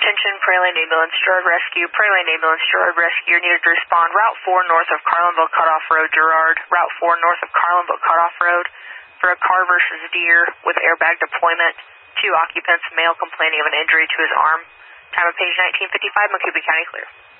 Attention, Prairland Ambulance, Gerard Rescue. Prairland Ambulance, Gerard Rescue. You're needed to respond. Route 4 north of Carlinville Cutoff Road, Gerard. Route 4 north of Carlinville Cutoff Road for a car versus deer with airbag deployment. 2 occupants, male complaining of an injury to his arm. Time of page 1955, Macomb County clear.